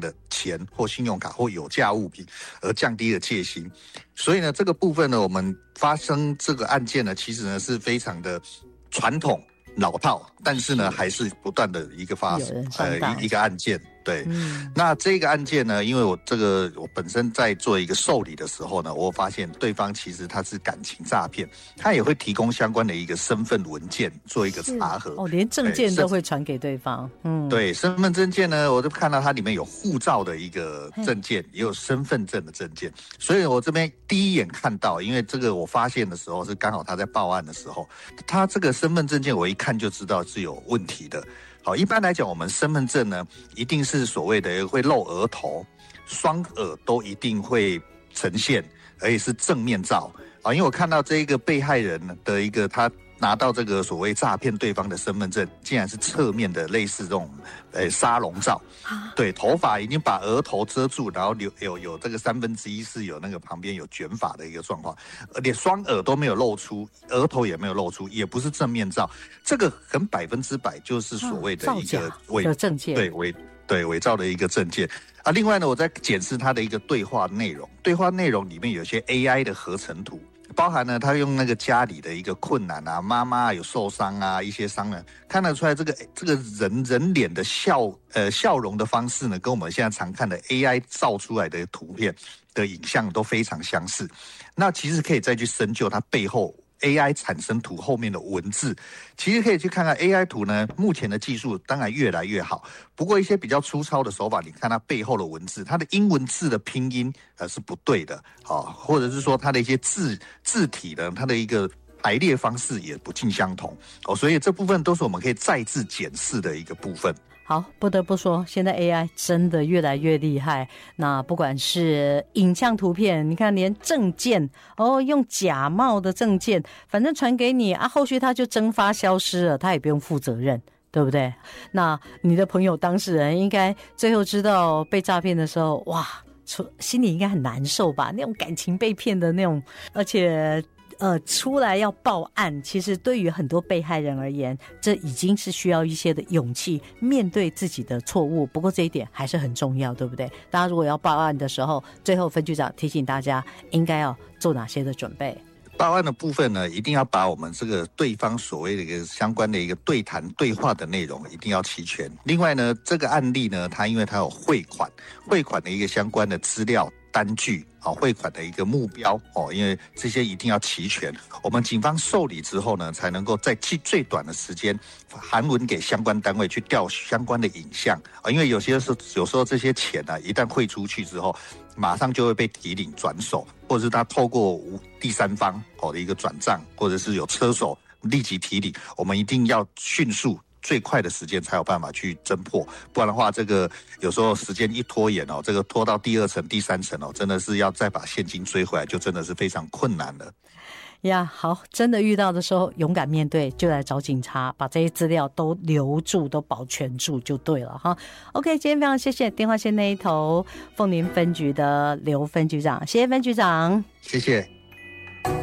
的钱或信用卡或有价物品，而降低了戒心。所以呢，这个部分呢，我们发生这个案件呢，其实呢是非常的传统老套，但是呢还是不断的一个一个案件。对，那这个案件呢，因为我本身在做一个受理的时候呢，我发现对方其实他是感情诈骗，他也会提供相关的一个身份文件做一个查核， 连证件都会传给对方。 对，身份证件呢，我就看到它里面有护照的一个证件，也有身份证的证件，所以我这边第一眼看到，因为这个我发现的时候是刚好他在报案的时候，他这个身份证件我一看就知道是有问题的。好，一般来讲，我们身份证呢，一定是所谓的会露额头，双耳都一定会呈现，而且是正面照。啊，因为我看到这个被害人的一个他拿到这个所谓诈骗对方的身份证，竟然是侧面的，类似这种沙龙照。对，头发已经把额头遮住，然后有这个1/3是有那个旁边有卷发的一个状况，连双耳都没有露出，额头也没有露出，也不是正面照，这个很100%就是所谓的一个伪证件， 伪造的一个证件啊。另外呢，我在检视它的一个对话内容，对话内容里面有些 AI 的合成图。包含呢，他用那个家里的一个困难啊，妈妈有受伤啊，一些伤人，看得出来这个人脸的笑容的方式呢，跟我们现在常看的 AI 造出来的图片的影像都非常相似。那其实可以再去深究它背后 AI 产生图后面的文字，其实可以去看看 AI 图呢，目前的技术当然越来越好，不过一些比较粗糙的手法，你看它背后的文字，它的英文字的拼音是不对的，或者是说它的一些字体呢，它的一个排列方式也不尽相同，所以这部分都是我们可以再次检视的一个部分。 好，不得不说，现在 AI 真的越来越厉害。那不管是影像图片，你看连证件用假冒的证件，反正传给你啊，后续他就蒸发消失了，他也不用负责任，对不对？那你的朋友当事人应该最后知道被诈骗的时候，哇，心里应该很难受吧？那种感情被骗的那种，而且出来要报案，其实对于很多被害人而言，这已经是需要一些的勇气，面对自己的错误。不过这一点还是很重要，对不对？大家如果要报案的时候，最后分局长提醒大家应该要做哪些的准备。 报案的部分呢，一定要把我们这个对方所谓的一个相关的一个对谈对话的内容一定要齐全。另外呢，这个案例呢，因为它有汇款的一个相关的资料单据，汇款的一个目标，因为这些一定要齐全。我们警方受理之后呢，才能够在最短的时间函文给相关单位去调相关的影像，因为有时候这些钱呢，一旦汇出去之后，马上就会被提领转手，或者是他透过第三方的一个转账，或者是有车手立即提领，我们一定要迅速最快的时间才有办法去侦破，不然的话，这个有时候时间一拖延这个拖到第2层、第3层真的是要再把现金追回来，就真的是非常困难了。 呀，好，真的遇到的时候勇敢面对，就来找警察，把这些资料都留住，都保全住就对了哈。OK， 今天非常谢谢电话线那一头凤林分局的刘分局长，谢谢分局长， 谢谢。